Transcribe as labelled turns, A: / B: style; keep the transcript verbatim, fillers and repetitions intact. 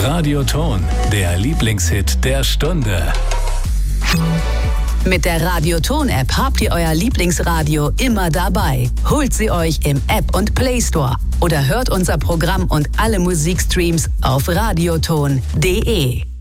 A: Radioton, der Lieblingshit der Stunde.
B: Mit der Radioton-App habt ihr euer Lieblingsradio immer dabei. Holt sie euch im App und Play Store oder hört unser Programm und alle Musikstreams auf radioton punkt de.